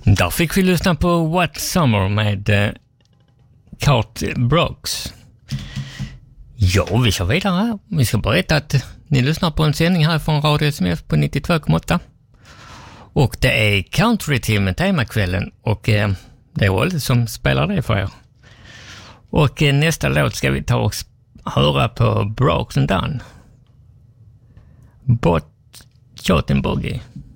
Där fick vi lyssna på What Summer med Cart Brooks. Ja, vi kör vidare här. Vi ska berätta att ni lyssnar på en sändning här från Radio SMF på 92,8. Och det är country-teamen temakvällen och det är Olle som spelar det för er. Och nästa låt ska vi ta och höra på Brooks and Dunn. Shot and Boogie.